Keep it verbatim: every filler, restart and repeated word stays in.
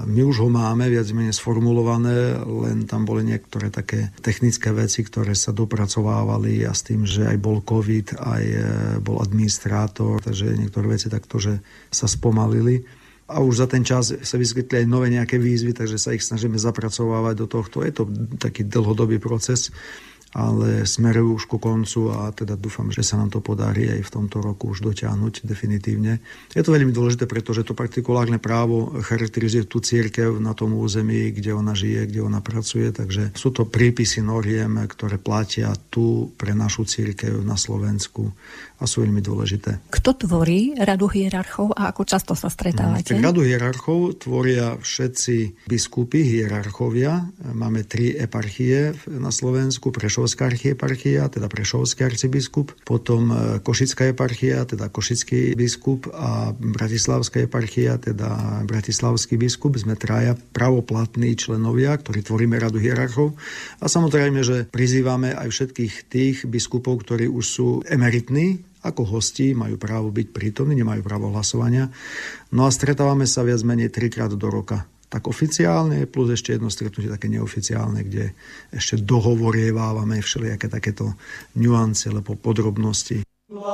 my už ho máme viac menej sformulované, len tam boli niektoré také technické veci, ktoré sa dopracovávali a s tým, že aj bol COVID, aj bol administrátor, takže niektoré veci takto, že sa spomalili. A už za ten čas sa vyskytli aj nové nejaké výzvy, takže sa ich snažíme zapracovávať do tohto. Je to taký dlhodobý proces, ale smerujú už ku koncu a teda dúfam, že sa nám to podarí aj v tomto roku už dotiahnuť definitívne. Je to veľmi dôležité, pretože to partikulárne právo charakterizuje tú cirkev na tom území, kde ona žije, kde ona pracuje, takže sú to prípisy noriem, ktoré platia tu pre našu cirkev na Slovensku a sú veľmi dôležité. Kto tvorí radu hierarchov a ako často sa stretávate? Tak radu hierarchov tvoria všetci biskupy, hierarchovia. Máme tri eparchie na Slovensku, Prešovská archieparchia, teda Prešovský arcibiskup, potom Košická eparchia, teda Košický biskup a Bratislavská eparchia, teda Bratislavský biskup. Sme traja pravoplatní členovia, ktorí tvoríme radu hierarchov. A samozrejme, že prizývame aj všetkých tých biskupov, ktorí už sú emeritní, ako hosti, majú právo byť prítomní, nemajú právo hlasovania. No a stretávame sa viac menej trikrát do roka. Tak oficiálne, plus ešte jedno stretnutie také neoficiálne, kde ešte dohovorievávame všelijaké takéto nuance alebo podrobnosti